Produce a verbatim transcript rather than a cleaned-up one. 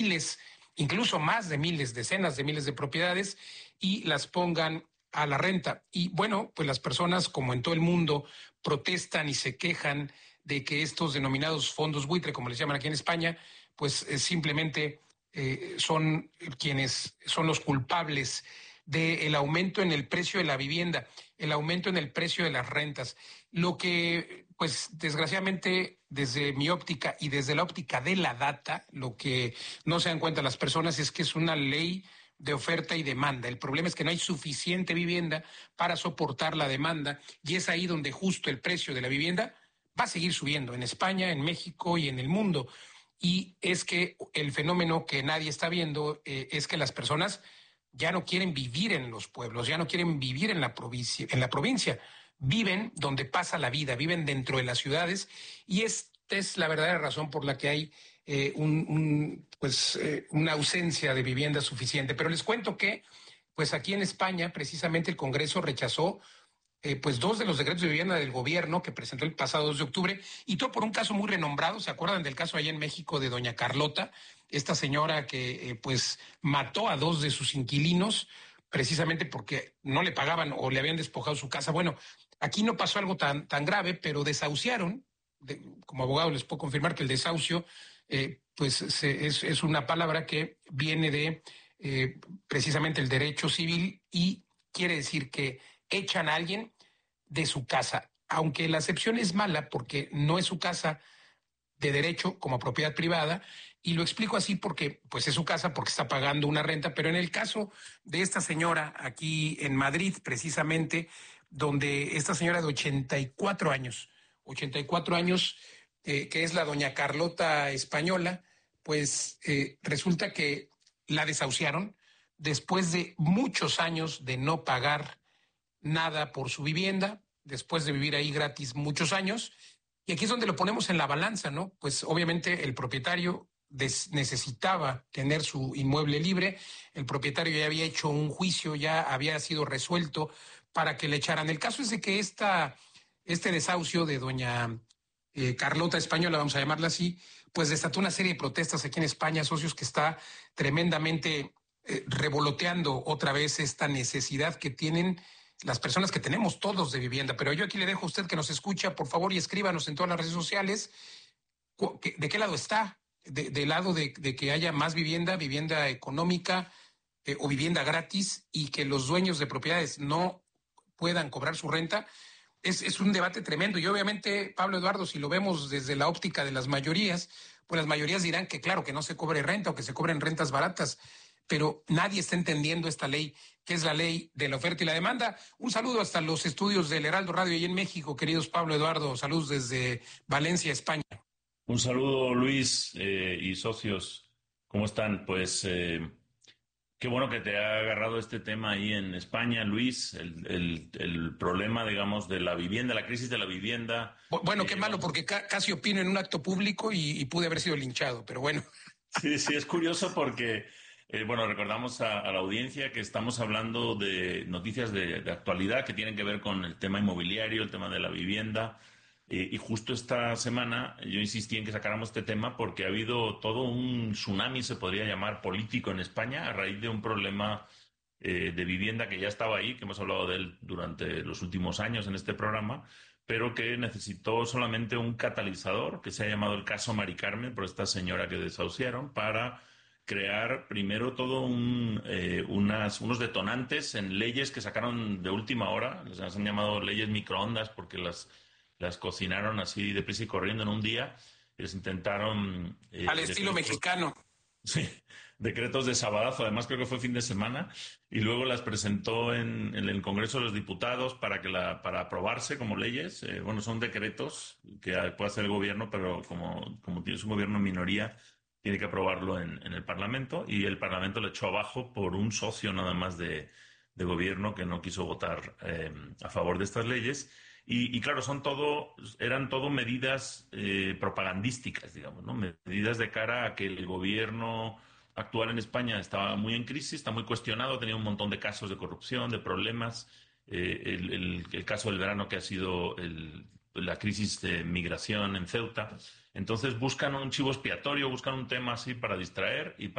miles, incluso más de miles, decenas de miles de propiedades y las pongan a la renta. Y bueno, pues las personas, como en todo el mundo, protestan y se quejan de que estos denominados fondos buitre, como les llaman aquí en España, pues eh, simplemente eh, son quienes son los culpables del aumento en el precio de la vivienda, el aumento en el precio de las rentas. Lo que, pues desgraciadamente, desde mi óptica y desde la óptica de la data, lo que no se dan cuenta las personas es que es una ley de oferta y demanda. El problema es que no hay suficiente vivienda para soportar la demanda y es ahí donde justo el precio de la vivienda va a seguir subiendo en España, en México y en el mundo. Y es que el fenómeno que nadie está viendo eh, es que las personas ya no quieren vivir en los pueblos, ya no quieren vivir en la provincia, en la provincia. Viven donde pasa la vida, viven dentro de las ciudades y esta es la verdadera razón por la que hay eh, un, un, pues, eh, una ausencia de vivienda suficiente. Pero les cuento que, pues aquí en España, precisamente el Congreso rechazó eh, pues dos de los decretos de vivienda del gobierno que presentó el pasado dos de octubre, y todo por un caso muy renombrado. ¿Se acuerdan del caso allá en México de doña Carlota, esta señora que eh, pues mató a dos de sus inquilinos precisamente porque no le pagaban o le habían despojado su casa? Bueno, aquí no pasó algo tan, tan grave, pero desahuciaron. De, como abogado les puedo confirmar que el desahucio eh, pues se, es, es una palabra que viene de eh, precisamente el derecho civil y quiere decir que echan a alguien de su casa, aunque la acepción es mala porque no es su casa de derecho como propiedad privada, y lo explico así porque pues es su casa porque está pagando una renta, pero en el caso de esta señora aquí en Madrid, precisamente, donde esta señora de ochenta y cuatro años, ochenta y cuatro años, eh, que es la doña Carlota española, pues eh, resulta que la desahuciaron después de muchos años de no pagar nada por su vivienda, después de vivir ahí gratis muchos años. Y aquí es donde lo ponemos en la balanza, ¿no? Pues obviamente el propietario des- necesitaba tener su inmueble libre, el propietario ya había hecho un juicio, ya había sido resuelto para que le echaran. El caso es de que esta, este desahucio de doña eh, Carlota Española, vamos a llamarla así, pues desató una serie de protestas aquí en España, socios, que está tremendamente eh, revoloteando otra vez esta necesidad que tienen las personas que tenemos todos de vivienda. Pero yo aquí le dejo a usted que nos escucha, por favor, y escríbanos en todas las redes sociales de qué lado está, de, del lado de, de que haya más vivienda, vivienda económica eh, o vivienda gratis y que los dueños de propiedades no puedan cobrar su renta. Es, es un debate tremendo y obviamente, Pablo Eduardo, si lo vemos desde la óptica de las mayorías, pues las mayorías dirán que claro, que no se cobre renta o que se cobren rentas baratas, pero nadie está entendiendo esta ley, que es la ley de la oferta y la demanda. Un saludo hasta los estudios del Heraldo Radio y en México, queridos Pablo Eduardo, saludos desde Valencia, España. Un saludo, Luis, eh, y socios. ¿Cómo están? Pues eh, qué bueno que te ha agarrado este tema ahí en España, Luis. El, el, el problema, digamos, de la vivienda, la crisis de la vivienda. Bueno, qué Eh, malo, porque ca casi opino en un acto público y, y pude haber sido linchado, pero bueno. Sí, sí, es curioso porque, eh, bueno, recordamos a, a la audiencia que estamos hablando de noticias de, de actualidad que tienen que ver con el tema inmobiliario, el tema de la vivienda. Eh, y justo esta semana yo insistí en que sacáramos este tema porque ha habido todo un tsunami, se podría llamar, político en España a raíz de un problema eh, de vivienda que ya estaba ahí, que hemos hablado de él durante los últimos años en este programa, pero que necesitó solamente un catalizador, que se ha llamado el caso Mari Carmen, por esta señora que desahuciaron, para crear primero todo un, eh, unas, unos detonantes en leyes que sacaron de última hora, les han llamado leyes microondas porque las, las cocinaron así deprisa y corriendo en un día, y les intentaron Al eh, estilo decretos. mexicano. Sí, decretos de sabadazo, además creo que fue fin de semana, y luego las presentó en, en el Congreso de los Diputados para que la, para aprobarse como leyes. Eh, bueno, son decretos que puede hacer el gobierno, pero como, como tienes un gobierno en minoría, tiene que aprobarlo en, en el Parlamento, y el Parlamento le echó abajo por un socio nada más de, de gobierno que no quiso votar eh, a favor de estas leyes. Y, y claro, son todo, eran todo medidas eh, propagandísticas, digamos, ¿no? Medidas de cara a que el gobierno actual en España estaba muy en crisis, está muy cuestionado, tenía un montón de casos de corrupción, de problemas. Eh, el, el, el caso del verano que ha sido el, la crisis de migración en Ceuta. Entonces buscan un chivo expiatorio, buscan un tema así para distraer y para